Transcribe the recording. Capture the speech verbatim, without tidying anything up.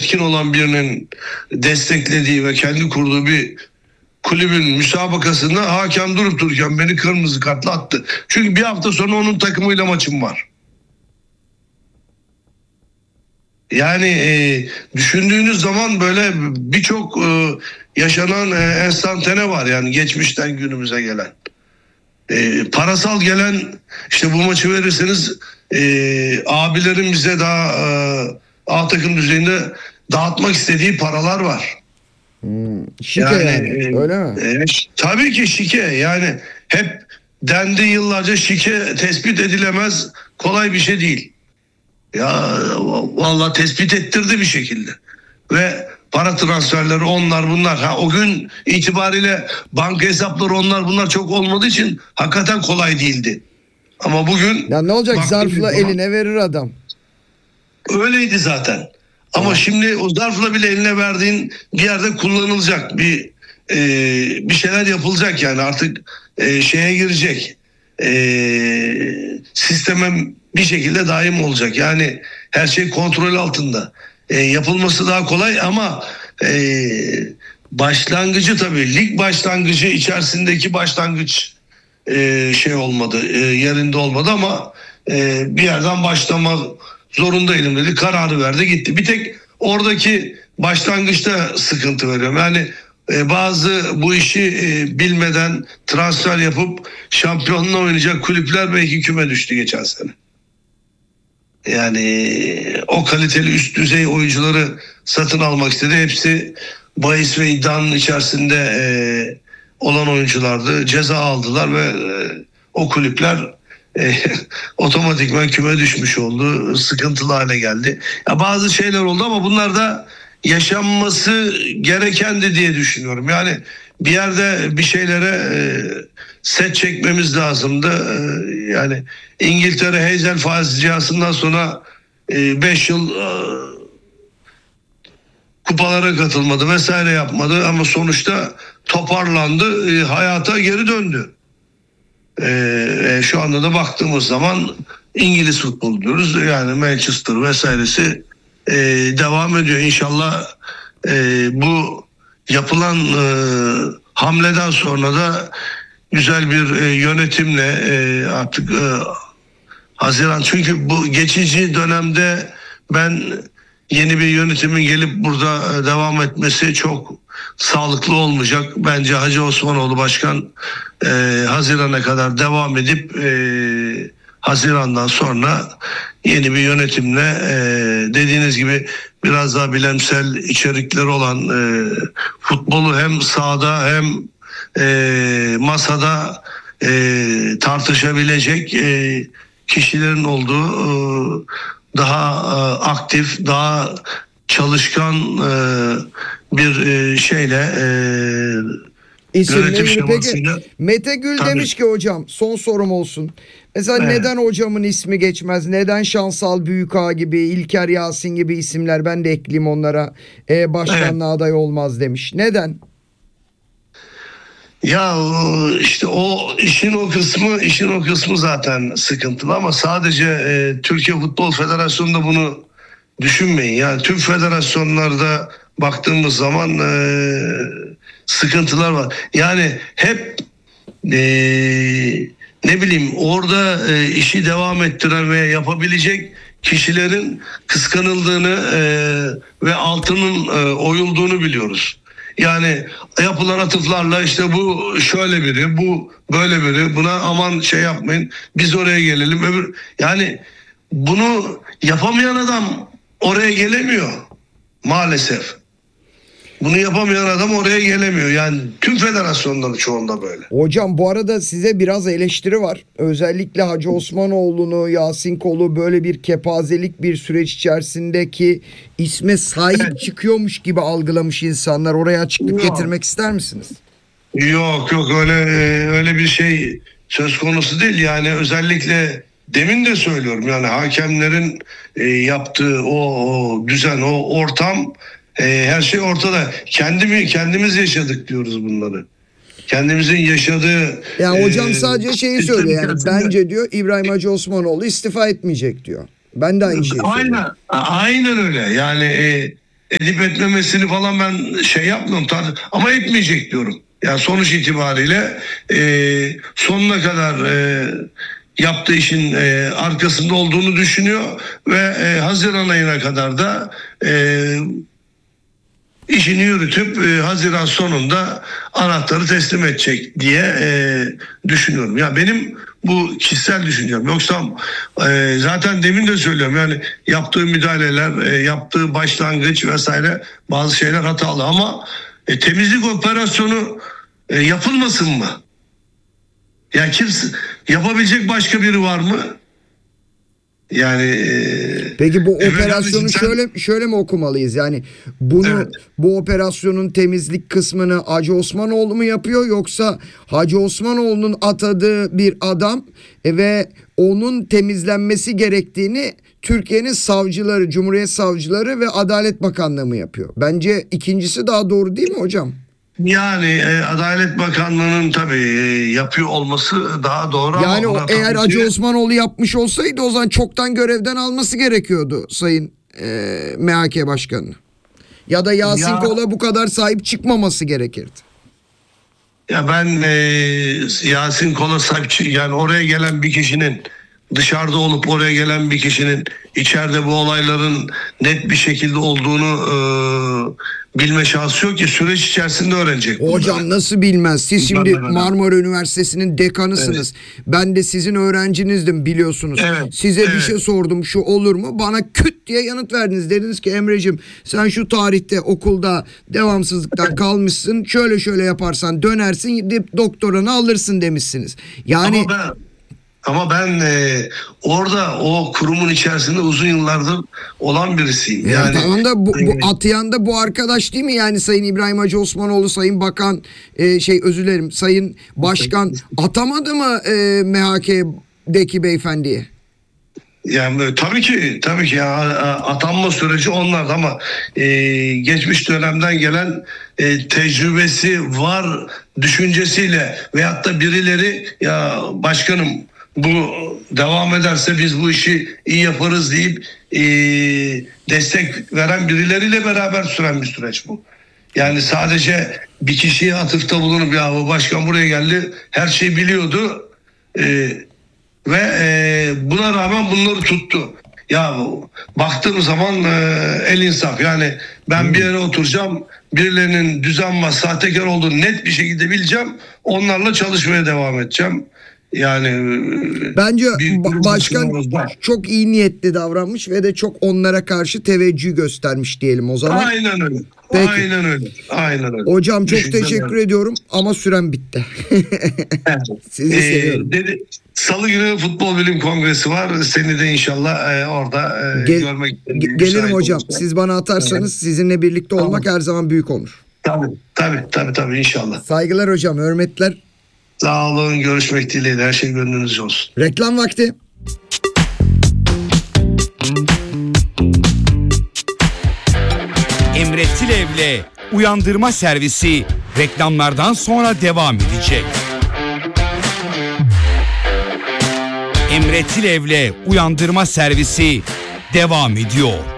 yetkin olan birinin desteklediği ve kendi kurduğu bir kulübün müsabakasında hakem durup dururken beni kırmızı kartla attı. Çünkü bir hafta sonra onun takımıyla maçım var. Yani e, düşündüğünüz zaman böyle birçok e, yaşanan e, enstantane var yani geçmişten günümüze gelen. E, parasal gelen işte bu maçı verirseniz e, abilerin bize daha e, A takım düzeyinde dağıtmak istediği paralar var. Hmm, şike yani, yani öyle mi? E, tabii ki şike yani hep dendi yıllarca şike tespit edilemez kolay bir şey değil. Ya vallahi tespit ettirdi bir şekilde ve para transferleri onlar bunlar ha o gün itibariyle banka hesapları onlar bunlar çok olmadığı için hakikaten kolay değildi. Ama bugün ya ne olacak zarfla eline verir adam. Öyleydi zaten. Ama evet. Şimdi o zarfla bile eline verdiğin bir yerde kullanılacak bir e, bir şeyler yapılacak yani artık e, şeye girecek. E, sisteme bir şekilde daim olacak. Yani her şey kontrol altında. E, yapılması daha kolay ama e, başlangıcı tabii lig başlangıcı içerisindeki başlangıç e, şey olmadı. E, yerinde olmadı ama e, bir yerden başlama zorundaydım dedi. Kararı verdi gitti. Bir tek oradaki başlangıçta sıkıntı veriyorum. Yani e, bazı bu işi e, bilmeden transfer yapıp şampiyonluğa oynayacak kulüpler belki küme düştü geçen sene. Yani o kaliteli üst düzey oyuncuları satın almak istedi. Hepsi bahis ve iddianın içerisinde e, olan oyunculardı. Ceza aldılar ve e, o kulüpler e, otomatikman küme düşmüş oldu. Sıkıntılı hale geldi. Ya bazı şeyler oldu ama bunlar da yaşanması gerekendi diye düşünüyorum. Yani bir yerde bir şeylere e, set çekmemiz lazımdı. E, yani İngiltere Hazel faciasından sonra beş e, yıl e, kupalara katılmadı vesaire yapmadı ama sonuçta toparlandı, e, hayata geri döndü. E, şu anda da baktığımız zaman İngiliz futbolu diyoruz yani Manchester vesairesi e, devam ediyor. İnşallah e, bu yapılan e, hamleden sonra da güzel bir e, yönetimle e, artık e, Haziran çünkü bu geçici dönemde ben yeni bir yönetimin gelip burada e, devam etmesi çok sağlıklı olmayacak. Bence Hacı Osmanoğlu Başkan e, Haziran'a kadar devam edip e, Haziran'dan sonra yeni bir yönetimle e, dediğiniz gibi biraz daha bilimsel içerikleri olan e, futbolu hem sahada hem e, masada e, tartışabilecek e, kişilerin olduğu e, daha e, aktif, daha çalışkan e, bir e, şeyle e, yönetim şemasıyla. Peki Mete Gül tabii demiş ki hocam son sorum olsun. Mesela evet. Neden hocamın ismi geçmez? Neden Şansal Büyükağa gibi, İlker Yasin gibi isimler ben de ekleyeyim onlara e, başkanlığa evet. aday olmaz demiş. Neden? Ya işte o işin o kısmı işin o kısmı zaten sıkıntılı ama sadece e, Türkiye Futbol Federasyonu'nda bunu düşünmeyin. Yani tüm federasyonlarda baktığımız zaman e, sıkıntılar var. Yani hep e, ne bileyim orada e, işi devam ettiren veya yapabilecek kişilerin kıskanıldığını e, ve altının e, oyulduğunu biliyoruz. Yani yapılan atıflarla işte bu şöyle biri, bu böyle biri, buna aman şey yapmayın, biz oraya gelelim. Öbür yani bunu yapamayan adam oraya gelemiyor maalesef. Bunu yapamayan adam oraya gelemiyor. Yani tüm federasyonların çoğunda böyle. Hocam bu arada size biraz eleştiri var. Özellikle Hacı Osmanoğlu'nu, Yasin Kol'u böyle bir kepazelik bir süreç içerisindeki isme sahip evet. çıkıyormuş gibi algılamış insanlar. Oraya açıklık yok. getirmek ister misiniz? Yok yok öyle öyle bir şey söz konusu değil. Yani özellikle demin de söylüyorum yani hakemlerin e, yaptığı o, o düzen, o ortam e, her şey ortada. Kendimi kendimiz yaşadık diyoruz bunları. Kendimizin yaşadığı. Yani hocam e, sadece şeyi söylüyor yani bence diyor İbrahim Hacı Osmanoğlu istifa etmeyecek diyor. Ben de aynı şeyi aynen, söylüyorum. Aynen öyle. Yani e, edip etmemesini falan ben şey yapmıyorum tar- ama etmeyecek diyorum. Yani sonuç itibariyle e, sonuna kadar e, yaptığı işin e, arkasında olduğunu düşünüyor ve e, Haziran ayına kadar da e, işini yürütüp e, Haziran sonunda anahtarı teslim edecek diye e, düşünüyorum. Ya benim bu kişisel düşüncem. Yoksa e, zaten demin de söylüyorum, yani yaptığı müdahaleler, e, yaptığı başlangıç vesaire bazı şeyler hatalı ama e, temizlik operasyonu e, yapılmasın mı? Ya kimse yapabilecek başka biri var mı? Yani e, Peki bu evet, operasyonu abi, sen- şöyle şöyle mi okumalıyız? Yani bunu Evet. bu operasyonun temizlik kısmını Hacı Osmanoğlu mu yapıyor, yoksa Hacı Osmanoğlu'nun atadığı bir adam e, ve onun temizlenmesi gerektiğini Türkiye'nin savcıları, Cumhuriyet savcıları ve Adalet Bakanlığı mı yapıyor? Bence ikincisi daha doğru değil mi hocam? Yani e, Adalet Bakanlığı'nın tabii e, yapıyor olması daha doğru Yani ama o, buna eğer tabii Hacı ki- Osmanoğlu yapmış olsaydı o zaman çoktan görevden alması gerekiyordu Sayın e, M H K Başkanı. Ya da Yasin Ya- Kol'a bu kadar sahip çıkmaması gerekirdi. Ya ben e, Yasin Kol'a sahip çı- yani oraya gelen bir kişinin, dışarıda olup oraya gelen bir kişinin içeride bu olayların net bir şekilde olduğunu e, bilme şansı yok ki, süreç içerisinde öğrenecek. Hocam bunları. nasıl bilmez? Siz şimdi Bunlarla beraber. Marmara Üniversitesi'nin dekanısınız. Ben de sizin öğrencinizdim, biliyorsunuz. Evet, Size bir evet. şey sordum, şu olur mu? Bana küt diye yanıt verdiniz. Dediniz ki Emre'cim sen şu tarihte okulda devamsızlıktan kalmışsın. Şöyle şöyle yaparsan dönersin, gidip doktoranı alırsın demişsiniz. Yani Ama ben ama ben e, orada o kurumun içerisinde uzun yıllardır olan birisiyim. yani, Yani tamam da bu, bu e, atayan da bu arkadaş değil mi? Yani Sayın İbrahim Hacı Osmanoğlu, Sayın Bakan, e, şey özür dilerim, Sayın Başkan atamadı mı e, M H K'deki beyefendiye? Yani tabii ki tabii ki ya, a- atanma süreci onlarda ama e, geçmiş dönemden gelen e, tecrübesi var düşüncesiyle veyahut da birileri ya başkanım bu devam ederse biz bu işi iyi yaparız deyip e, destek veren birileriyle beraber süren bir süreç bu. Yani sadece bir kişiye atıfta bulunup ya bu başkan buraya geldi her şeyi biliyordu. E, Ve e, buna rağmen bunları tuttu. Ya baktığım zaman e, el insaf. Yani ben bir yere oturacağım. Birilerinin düzenbaz, sahtekar olduğunu net bir şekilde bileceğim. Onlarla çalışmaya devam edeceğim. Yani e, Bence bir- ba- bir başkan düşünmemiz var. çok iyi niyetli davranmış ve de çok onlara karşı teveccüh göstermiş diyelim o zaman. Aynen öyle. Peki. Aynen öyle. Aynen öyle. Hocam çok Düşüncem teşekkür öyle. ediyorum ama süren bitti. Sizi Ee, seviyorum. dedi, Salı günü Futbol Bilim Kongresi var. Seni de inşallah e, orada e, Gel- görmek isterim. Ge- gelirim Müsait hocam. olursa. Siz bana atarsanız sizinle birlikte olmak her zaman büyük onur. Tabii tabii tabii tabii inşallah. Saygılar hocam, hürmetler. Sağ olun, görüşmek dileğiyle. Her şey gönlünüzce olsun. Reklam vakti. Emre Tilev'le Uyandırma Servisi reklamlardan sonra devam edecek. Emre Tilev'le Uyandırma Servisi devam ediyor.